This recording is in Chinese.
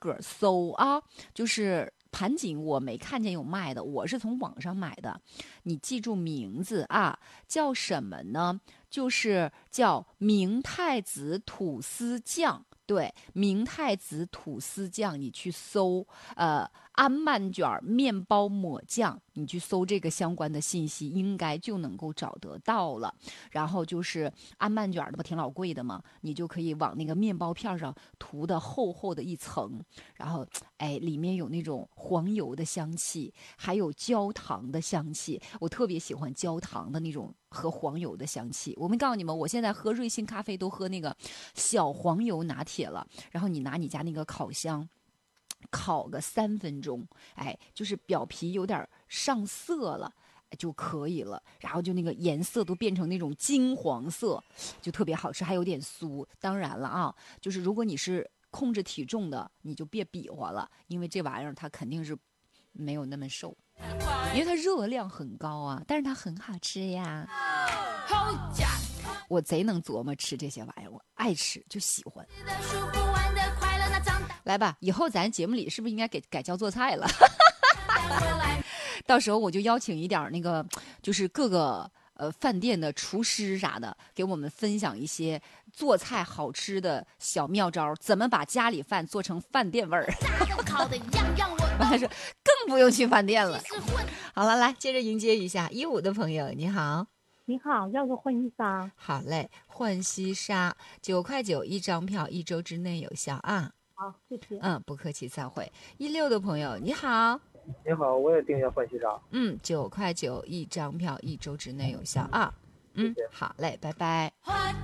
个搜啊，就是盘锦我没看见有卖的，我是从网上买的。你记住名字啊，叫什么呢？就是叫明太子吐司酱。对，明太子吐司酱，你去搜，安曼卷面包抹酱，你去搜这个相关的信息，应该就能够找得到了。然后就是安曼卷的不挺老贵的吗？你就可以往那个面包片上涂的厚厚的一层，然后哎，里面有那种黄油的香气，还有焦糖的香气。我特别喜欢焦糖的那种和黄油的香气。我没告诉你们，我现在喝瑞幸咖啡都喝那个小黄油拿铁了。然后你拿你家那个烤箱。烤个3分钟，哎，就是表皮有点上色了。就可以了，然后就那个颜色都变成那种金黄色，就特别好吃，还有点酥。当然了啊，就是如果你是控制体重的，你就别比划了，因为这玩意儿它肯定是没有那么瘦，因为它热量很高啊，但是它很好吃呀。我贼能琢磨吃这些玩意儿，我爱吃就喜欢。来吧，以后咱节目里是不是应该改教做菜了？到时候我就邀请一点那个，就是各个饭店的厨师啥的，给我们分享一些做菜好吃的小妙招，怎么把家里饭做成饭店味儿。完了说更不用去饭店了。好了，来接着迎接一下15的朋友，你好。 你好，要个换衣纱。 好嘞，换西纱9块9一张票，1周之内有效啊。 好，谢谢。 不客气，再会。16的朋友，你好。 你好，我也订一下换西纱。 9块9一张票，1周之内有效啊。好嘞，拜拜。